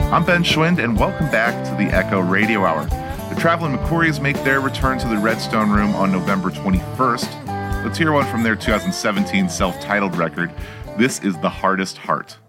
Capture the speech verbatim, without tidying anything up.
I'm Ben Schwind, and welcome back to the Echo Radio Hour. The Traveling McCourys make their return to the Redstone Room on November twenty-first. Let's hear one from their two thousand seventeen self-titled record. This is The Hardest Heart.